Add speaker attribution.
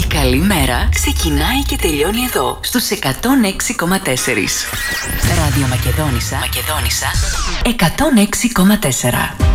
Speaker 1: Καλημέρα ξεκινάει και τελειώνει εδώ στους 106,4. Ράδιο Μακεδόνισσα 106,4.